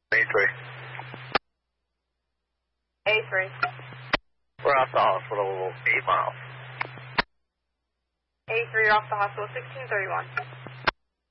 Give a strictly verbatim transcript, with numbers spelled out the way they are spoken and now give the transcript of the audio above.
A three. A three. We're off the hospital, eight miles. A three, you're off the hospital, sixteen thirty-one.